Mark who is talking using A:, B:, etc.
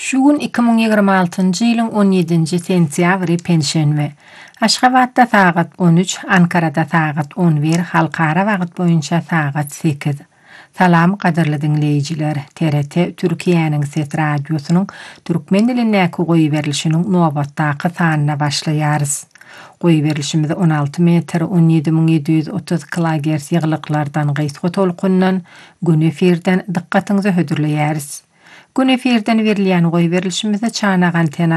A: Şu gün 2026-njy ýylyň 17-nji sentýabry penşenbe. Aşgabatda sagat 13, Ankarada sagat 11, halkara wagt boýunça sagat 8. Salam gaderli dinleýijiler. TRT Türkiýanyň Ses radiosynyň türkmen dilindäki goýy berilişiniň nobatdaky sanyna başlaýarys. Goýy berilişimiz 16 metr 17730 kHz ýyglyklardan gysga tolkundan gün efirden dikkatiňizi hödürleýäris. Gün efirden berilýän goýy berilişimizde çanak antena